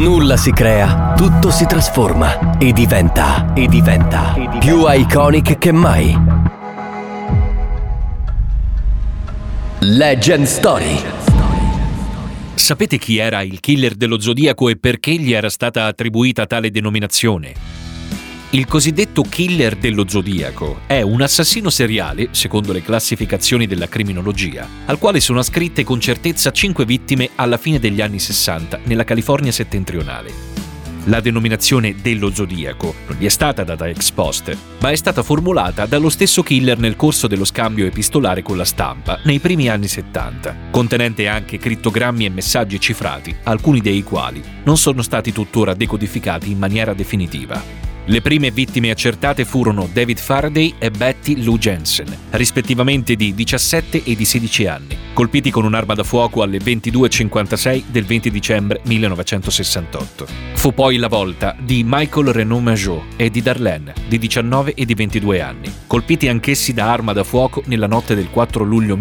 Nulla si crea, tutto si trasforma e diventa più iconic che mai. Legend Story. Sapete chi era il killer dello Zodiaco e perché gli era stata attribuita tale denominazione? Il cosiddetto killer dello Zodiaco è un assassino seriale, secondo le classificazioni della criminologia, al quale sono ascritte con certezza 5 vittime alla fine degli anni 60 nella California settentrionale. La denominazione dello Zodiaco non gli è stata data ex post, ma è stata formulata dallo stesso killer nel corso dello scambio epistolare con la stampa nei primi anni 70, contenente anche crittogrammi e messaggi cifrati, alcuni dei quali non sono stati tuttora decodificati in maniera definitiva. Le prime vittime accertate furono David Faraday e Betty Lou Jensen, rispettivamente di 17 e di 16 anni, colpiti con un'arma da fuoco alle 22:56 del 20 dicembre 1968. Fu poi la volta di Michael Renaud Majot e di Darlene, di 19 e di 22 anni, colpiti anch'essi da arma da fuoco nella notte del 4 luglio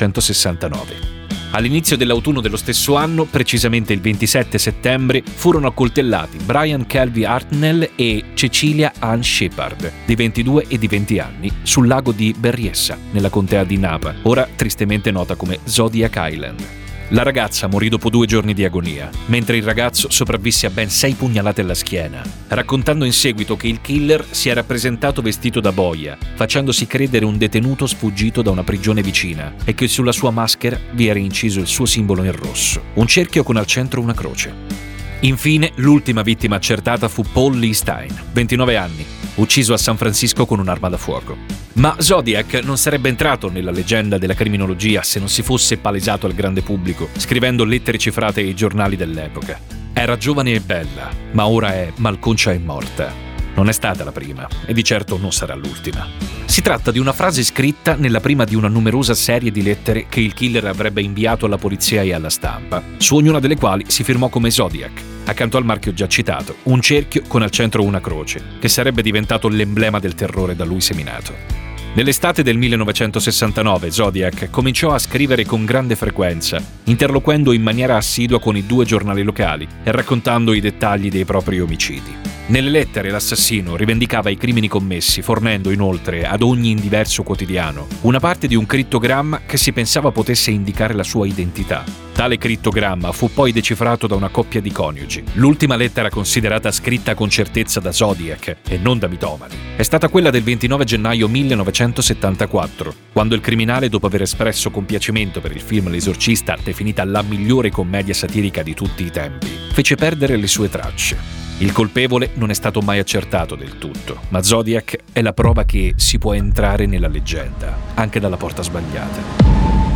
1969. All'inizio dell'autunno dello stesso anno, precisamente il 27 settembre, furono accoltellati Brian Calvi Hartnell e Cecilia Ann Shepard, di 22 e di 20 anni, sul lago di Berryessa, nella contea di Napa, ora tristemente nota come Zodiac Island. La ragazza morì dopo 2 giorni di agonia, mentre il ragazzo sopravvisse a ben 6 pugnalate alla schiena, raccontando in seguito che il killer si era presentato vestito da boia, facendosi credere un detenuto sfuggito da una prigione vicina e che sulla sua maschera vi era inciso il suo simbolo in rosso, un cerchio con al centro una croce. Infine, l'ultima vittima accertata fu Paul Lee Stein, 29 anni, ucciso a San Francisco con un'arma da fuoco. Ma Zodiac non sarebbe entrato nella leggenda della criminologia se non si fosse palesato al grande pubblico, scrivendo lettere cifrate ai giornali dell'epoca. Era giovane e bella, ma ora è malconcia e morta. Non è stata la prima, e di certo non sarà l'ultima. Si tratta di una frase scritta nella prima di una numerosa serie di lettere che il killer avrebbe inviato alla polizia e alla stampa, su ognuna delle quali si firmò come Zodiac, accanto al marchio già citato, un cerchio con al centro una croce, che sarebbe diventato l'emblema del terrore da lui seminato. Nell'estate del 1969 Zodiac cominciò a scrivere con grande frequenza, interloquendo in maniera assidua con i 2 giornali locali e raccontando i dettagli dei propri omicidi. Nelle lettere l'assassino rivendicava i crimini commessi, fornendo inoltre ad ogni diverso quotidiano una parte di un crittogramma che si pensava potesse indicare la sua identità. Tale crittogramma fu poi decifrato da una coppia di coniugi. L'ultima lettera considerata scritta con certezza da Zodiac, e non da mitomani, è stata quella del 29 gennaio 1974, quando il criminale, dopo aver espresso compiacimento per il film L'esorcista, definita la migliore commedia satirica di tutti i tempi, fece perdere le sue tracce. Il colpevole non è stato mai accertato del tutto, ma Zodiac è la prova che si può entrare nella leggenda, anche dalla porta sbagliata.